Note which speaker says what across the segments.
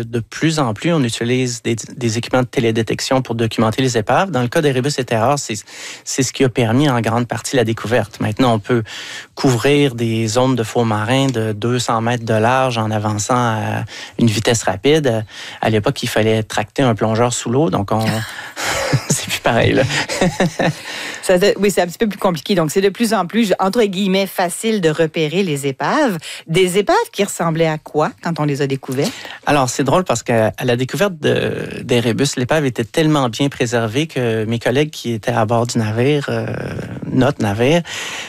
Speaker 1: de plus en plus, on utilise des équipements de télédétection pour documenter les épaves. Dans le cas d'Erebus et Terror, c'est ce qui a permis en grande partie la découverte. Maintenant, on peut couvrir des zones de faux marins de 200 mètres de large en avançant à une vitesse rapide. À l'époque, il fallait tracter un plongeur sous l'eau, donc c'est plus pareil, là.
Speaker 2: Oui, c'est un petit peu plus compliqué. Donc, c'est de plus en plus, entre guillemets, facile de repérer les épaves. Des épaves qui ressemblaient à quoi quand on les a découvertes?
Speaker 1: Alors, c'est drôle parce qu'à la découverte d'Erebus, l'épave était tellement bien préservée que mes collègues qui étaient à bord du navire, notre navire,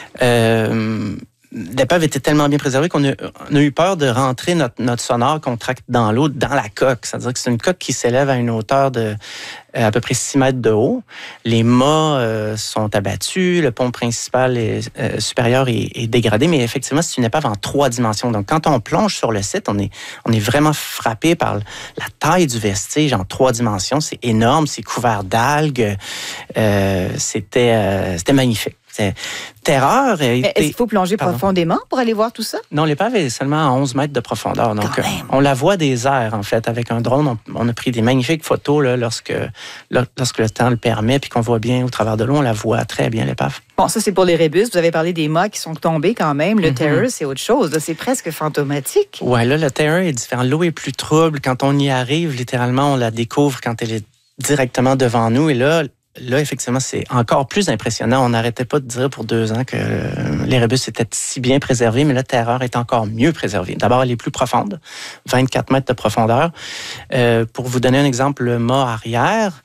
Speaker 1: l'épave était tellement bien préservée qu'on a eu peur de rentrer notre sonore qu'on tracte dans l'eau, dans la coque. C'est-à-dire que c'est une coque qui s'élève à une hauteur de à peu près 6 mètres de haut. Les mâts sont abattus, le pont principal supérieur est dégradé, mais effectivement, c'est une épave en 3 dimensions. Donc, quand on plonge sur le site, on est vraiment frappé par la taille du vestige en 3 dimensions. C'est énorme, c'est couvert d'algues. C'était magnifique. Terreur.
Speaker 2: Est-ce qu'il faut plonger profondément pour aller voir tout ça?
Speaker 1: Non, l'épave est seulement à 11 mètres de profondeur. Donc, on la voit des airs, en fait. Avec un drone, on a pris des magnifiques photos là, lorsque le temps le permet, puis qu'on voit bien au travers de l'eau, on la voit très bien, l'épave.
Speaker 2: Bon, ça, c'est pour les rébus. Vous avez parlé des mâts qui sont tombés quand même. Le Terror, c'est autre chose. Là, c'est presque fantomatique.
Speaker 1: Oui, là, le Terror est différent. L'eau est plus trouble. Quand on y arrive, littéralement, on la découvre quand elle est directement devant nous. Et là, effectivement, c'est encore plus impressionnant. On n'arrêtait pas de dire pour 2 ans que l'Erebus était si bien préservé, mais la Terreur est encore mieux préservée. D'abord, elle est plus profonde, 24 mètres de profondeur. Pour vous donner un exemple, le mât arrière,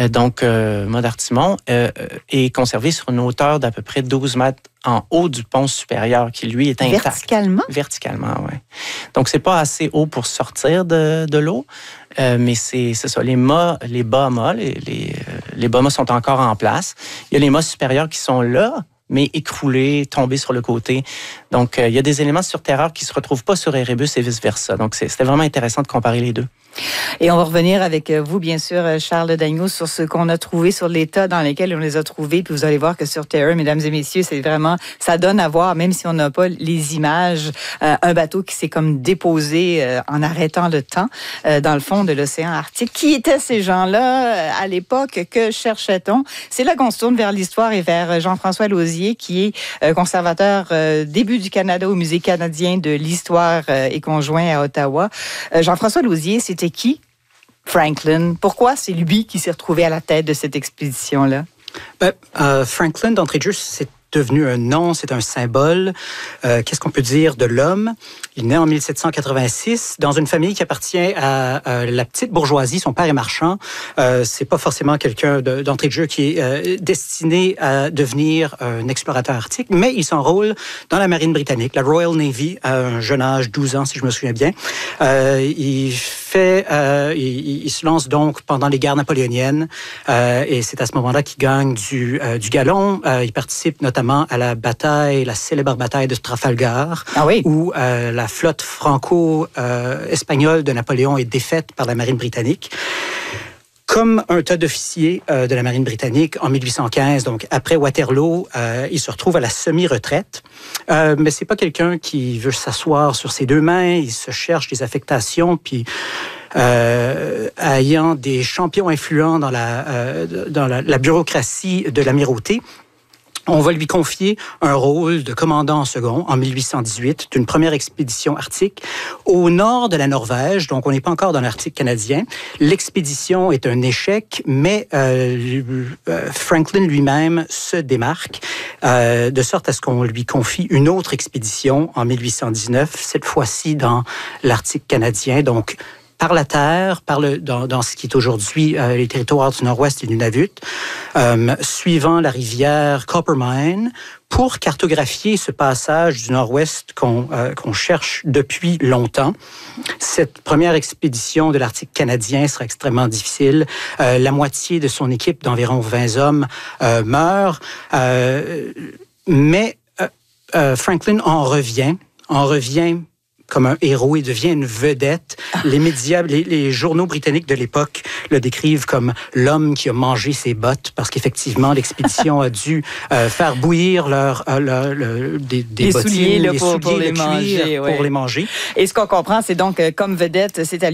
Speaker 1: mât d'Artimon, est conservé sur une hauteur d'à peu près 12 mètres en haut du pont supérieur, qui, lui, est intact.
Speaker 2: Verticalement?
Speaker 1: Verticalement, oui. Donc, c'est pas assez haut pour sortir de l'eau, mais c'est ça. Les bas mâts, les bas mâts sont encore en place. Il y a les mâts supérieurs qui sont là, mais écroulés, tombés sur le côté. Donc, il y a des éléments sur Terreur qui ne se retrouvent pas sur Erebus et vice-versa. Donc, c'était vraiment intéressant de comparer les deux.
Speaker 2: Et on va revenir avec vous, bien sûr, Charles Dagneault, sur ce qu'on a trouvé, sur l'état dans lequel on les a trouvés. Puis vous allez voir que sur Terror, mesdames et messieurs, c'est vraiment, ça donne à voir, même si on n'a pas les images, un bateau qui s'est comme déposé en arrêtant le temps dans le fond de l'océan Arctique. Qui étaient ces gens-là à l'époque? Que cherchait-on? C'est là qu'on se tourne vers l'histoire et vers Jean-François Lausier, qui est conservateur début du Canada au Musée canadien de l'histoire et conjoint à Ottawa. Jean-François Lausier, c'était qui? Franklin. Pourquoi c'est lui qui s'est retrouvé à la tête de cette expédition-là?
Speaker 3: Franklin, d'entrée de jeu, c'est devenu un nom, c'est un symbole. Qu'est-ce qu'on peut dire de l'homme? Il est né en 1786 dans une famille qui appartient à la petite bourgeoisie. Son père est marchand. C'est pas forcément quelqu'un d'entrée de jeu qui est destiné à devenir un explorateur arctique, mais il s'enrôle dans la marine britannique, la Royal Navy, à un jeune âge, 12 ans si je me souviens bien. Il se lance donc pendant les guerres napoléoniennes et c'est à ce moment-là qu'il gagne du galon. Il participe notamment à la célèbre bataille de Trafalgar, où la flotte franco-espagnole de Napoléon est défaite par la marine britannique. Comme un tas d'officiers de la marine britannique en 1815, donc après Waterloo, il se retrouve à la semi-retraite. Mais c'est pas quelqu'un qui veut s'asseoir sur ses 2 mains. Il se cherche des affectations, puis ayant des champions influents dans la bureaucratie de l'amirauté, on va lui confier un rôle de commandant en second en 1818 d'une première expédition arctique au nord de la Norvège. Donc, on n'est pas encore dans l'Arctique canadien. L'expédition est un échec, mais Franklin lui-même se démarque de sorte à ce qu'on lui confie une autre expédition en 1819, cette fois-ci dans l'Arctique canadien. Donc, par la terre, dans ce qui est aujourd'hui les territoires du Nord-Ouest et du Nunavut, suivant la rivière Coppermine, pour cartographier ce passage du Nord-Ouest qu'on cherche depuis longtemps. Cette première expédition de l'Arctique canadien sera extrêmement difficile. La moitié de son équipe, d'environ 20 hommes, meurt. Mais Franklin en revient comme un héros, il devient une vedette. Les médias, les journaux britanniques de l'époque le décrivent comme l'homme qui a mangé ses bottes, parce qu'effectivement, l'expédition a dû faire bouillir des bottines,
Speaker 2: souliers,
Speaker 3: les souliers de cuir pour les manger.
Speaker 2: Et ce qu'on comprend, c'est donc, comme vedette, c'est à